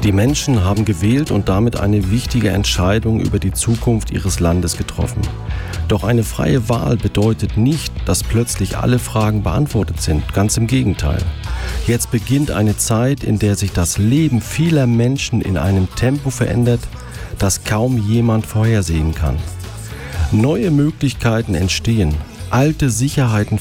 Die Menschen haben gewählt und damit eine wichtige Entscheidung über die Zukunft ihres Landes getroffen. Doch eine freie Wahl bedeutet nicht, dass plötzlich alle Fragen beantwortet sind. Ganz im Gegenteil. Jetzt beginnt eine Zeit, in der sich das Leben vieler Menschen in einem Tempo verändert, das kaum jemand vorhersehen kann. Neue Möglichkeiten entstehen, alte Sicherheiten